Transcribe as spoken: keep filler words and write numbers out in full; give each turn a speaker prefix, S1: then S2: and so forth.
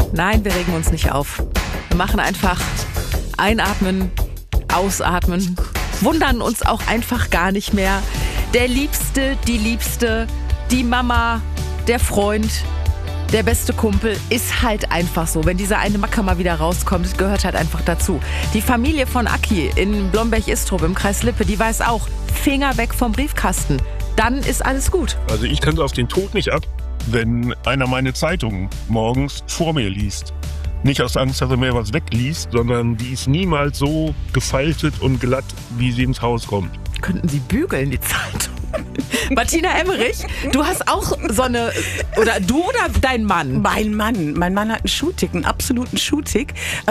S1: Nein, wir regen uns nicht auf. Wir machen einfach einatmen, ausatmen, wundern uns auch einfach gar nicht mehr. Der Liebste, die Liebste, die Mama, der Freund, der beste Kumpel ist halt einfach so. Wenn dieser eine Macker mal wieder rauskommt, das gehört halt einfach dazu. Die Familie von Aki in Blomberg-Istrop im Kreis Lippe, die weiß auch, Finger weg vom Briefkasten. Dann ist alles gut.
S2: Also ich kann es auf den Tod nicht ab, wenn einer meine Zeitung morgens vor mir liest. Nicht aus Angst, dass er mir was wegliest, sondern die ist niemals so gefaltet und glatt, wie sie ins Haus kommt.
S1: Könnten Sie bügeln, die Zeitung? Martina Emmerich, du hast auch so eine, oder du oder dein Mann?
S3: Mein Mann. Mein Mann hat einen Schuhtick, einen absoluten Schuhtick.